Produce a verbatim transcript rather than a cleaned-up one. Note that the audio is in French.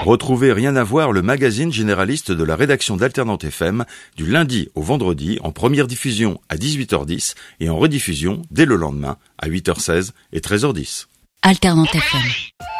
Retrouvez Rien à voir, le magazine généraliste de la rédaction d'Alternante F M, du lundi au vendredi, en première diffusion à dix-huit heures dix et en rediffusion dès le lendemain à huit heures seize et treize heures dix. Alternante F M.